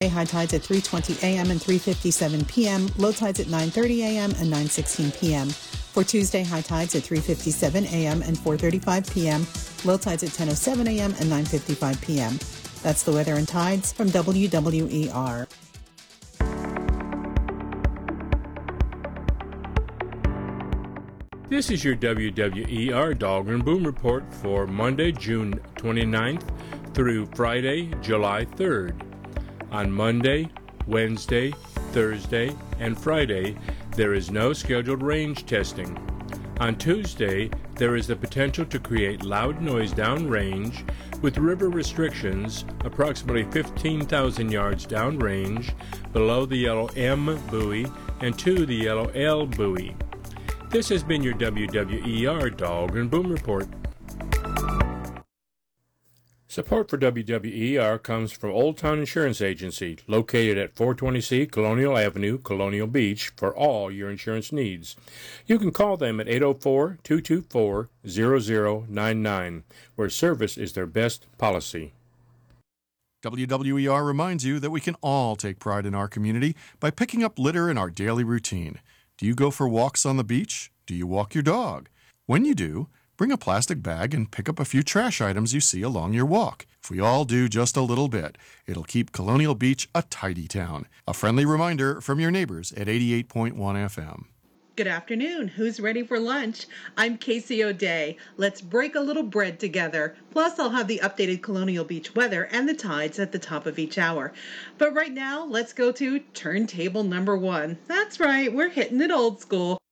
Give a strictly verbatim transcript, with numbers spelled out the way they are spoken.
Wednesday, high tides at three twenty a.m. and three fifty-seven p.m., low tides at nine thirty a.m. and nine sixteen p.m. For Tuesday, high tides at three fifty-seven a.m. and four thirty-five p.m., low tides at ten oh seven a.m. and nine fifty-five p.m. That's the weather and tides from W W E R. This is your W W E R Dahlgren Boom Report for Monday, June twenty-ninth through Friday, July third. On Monday, Wednesday, Thursday, and Friday, there is no scheduled range testing. On Tuesday, there is the potential to create loud noise downrange with river restrictions approximately fifteen thousand yards downrange below the yellow M buoy and to the yellow L buoy. This has been your W W E R Dahlgren Boom Report. Support for W W E R comes from Old Town Insurance Agency, located at four twenty C Colonial Avenue, Colonial Beach, for all your insurance needs. You can call them at eight oh four, two two four, zero zero nine nine, where service is their best policy. W W E R reminds you that we can all take pride in our community by picking up litter in our daily routine. Do you go for walks on the beach? Do you walk your dog? When you do, bring a plastic bag and pick up a few trash items you see along your walk. If we all do just a little bit, it'll keep Colonial Beach a tidy town. A friendly reminder from your neighbors at eighty-eight point one F M. Good afternoon. Who's ready for lunch? I'm Casey O'Day. Let's break a little bread together. Plus, I'll have the updated Colonial Beach weather and the tides at the top of each hour. But right now, let's go to turntable number one. That's right, we're hitting it old school.